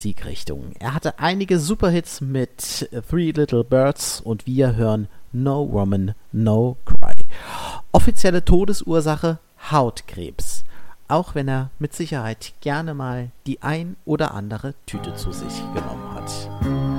Musikrichtung. Er hatte einige Superhits mit Three Little Birds und wir hören No Woman, No Cry. Offizielle Todesursache Hautkrebs. Auch wenn er mit Sicherheit gerne mal die ein oder andere Tüte zu sich genommen hat.